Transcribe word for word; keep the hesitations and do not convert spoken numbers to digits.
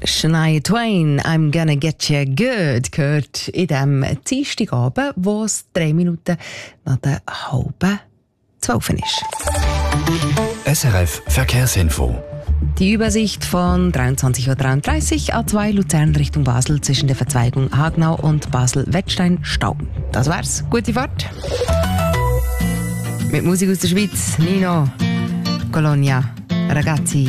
Shania Twain, I'm gonna get you good, gehört in diesem Dienstagabend, wo es drei Minuten nach der halben zwölf ist. S R F Verkehrsinfo. Die Übersicht von dreiundzwanzig Uhr dreiunddreißig, A zwei Luzern Richtung Basel zwischen der Verzweigung Hagenau und Basel-Wettstein Stau. Das war's. Gute Fahrt. Mit Musik aus der Schweiz, Nino, Colonia, Ragazzi.